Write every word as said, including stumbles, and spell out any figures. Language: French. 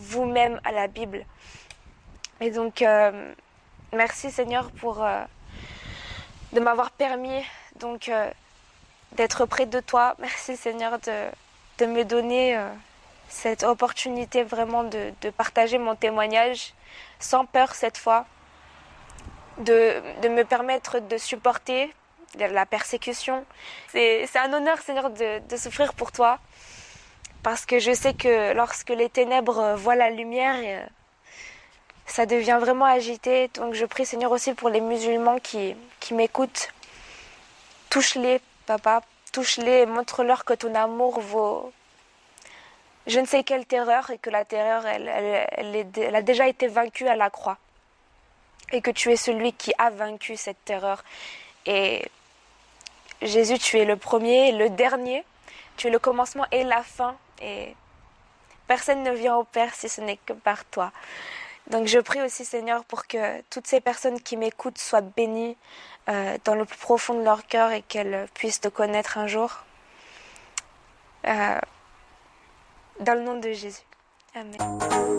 vous-même à la Bible. Et donc, euh, merci Seigneur pour euh, de m'avoir permis donc euh, d'être près de toi. Merci Seigneur de, de me donner euh, cette opportunité vraiment de, de partager mon témoignage sans peur cette fois, de, de me permettre de supporter la persécution. C'est, c'est un honneur Seigneur de, de souffrir pour toi, parce que je sais que lorsque les ténèbres voient la lumière, ça devient vraiment agité. Donc je prie Seigneur aussi pour les musulmans qui, qui m'écoutent. Touche-les, papa, touche-les, montre-leur que ton amour vaut je ne sais quelle terreur, et que la terreur, elle, elle, elle, est, elle a déjà été vaincue à la croix. Et que tu es celui qui a vaincu cette terreur. Et Jésus, tu es le premier et le dernier. Tu es le commencement et la fin. Et personne ne vient au Père si ce n'est que par toi. Donc je prie aussi Seigneur pour que toutes ces personnes qui m'écoutent soient bénies euh, dans le plus profond de leur cœur et qu'elles puissent te connaître un jour. Euh, dans le nom de Jésus. Amen.